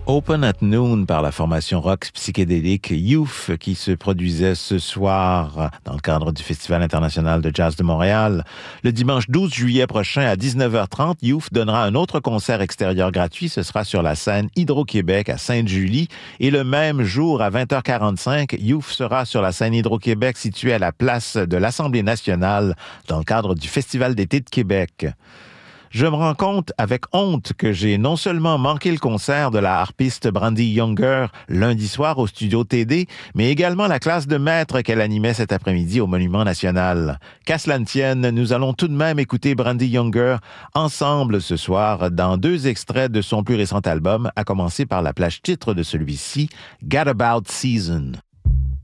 Open at Noon par la formation rock psychédélique Youth qui se produisait ce soir dans le cadre du Festival international de jazz de Montréal. Le dimanche 12 juillet prochain à 19h30, Youth donnera un autre concert extérieur gratuit. Ce sera sur la scène Hydro-Québec à Sainte-Julie. Et le même jour à 20h45, Youth sera sur la scène Hydro-Québec située à la place de l'Assemblée nationale dans le cadre du Festival d'été de Québec. Je me rends compte avec honte que j'ai non seulement manqué le concert de la harpiste Brandy Younger lundi soir au studio TD, mais également la classe de maître qu'elle animait cet après-midi au Monument National. Qu'à cela ne tienne, nous allons tout de même écouter Brandy Younger ensemble ce soir dans 2 extraits de son plus récent album, à commencer par la plage titre de celui-ci, Gadabout Season.